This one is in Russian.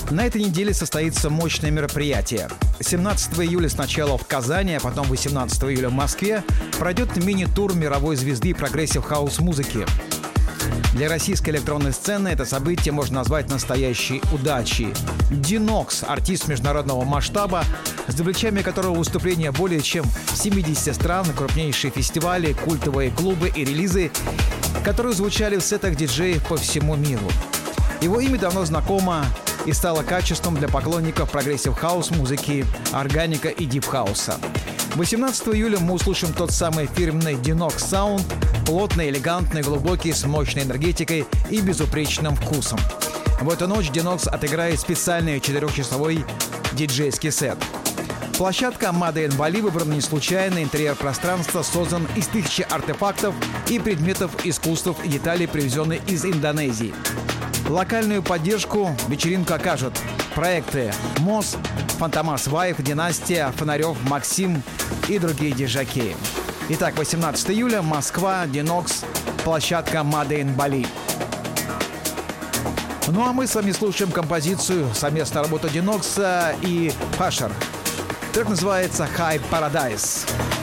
На этой неделе состоится мощное мероприятие. 17 июля сначала в Казани, а потом 18 июля в Москве пройдет мини-тур мировой звезды прогрессив-хаус-музыки. Для российской электронной сцены это событие можно назвать настоящей удачей. Dinox — артист международного масштаба, с привлечением которого выступления более чем в 70 стран, крупнейшие фестивали, культовые клубы и релизы, которые звучали в сетах диджеев по всему миру. Его имя давно знакомо и стало качеством для поклонников прогрессив-хаус музыки, органика и дип-хауса. 18 июля мы услышим тот самый фирменный Dinox Sound, плотный, элегантный, глубокий, с мощной энергетикой и безупречным вкусом. В эту ночь Dinox отыграет специальный 4-часовой диджейский сет. Площадка Made in Bali выбрана не случайно, интерьер пространства создан из тысячи артефактов и предметов искусств и деталей, привезенных из Индонезии. Локальную поддержку вечеринку окажут проекты МОЗ, Фантомас Вайф, Династия, Фонарев, Максим и другие диджаки. Итак, 18 июля, Москва, Dinox, площадка Made in Bali. Ну а мы с вами слушаем композицию, совместная работа Dinox и Фашер. Трек называется «High Paradise».